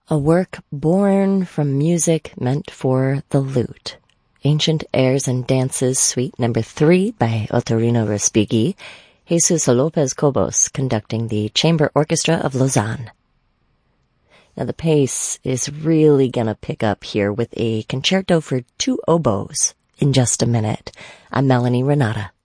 A work born from music meant for the lute. Ancient Airs and Dances, Suite No. 3 by Otorino Respighi, Jesus Lopez Cobos conducting the Chamber Orchestra of Lausanne. Now the pace is really gonna pick up here with a concerto for two oboes in just a minute. I'm Melanie Renata.